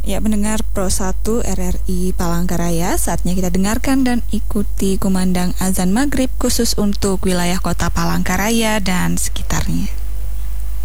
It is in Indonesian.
Ya, mendengar Pro 1 RRI Palangkaraya, saatnya kita dengarkan dan ikuti kumandang azan maghrib khusus untuk wilayah kota Palangkaraya dan sekitarnya.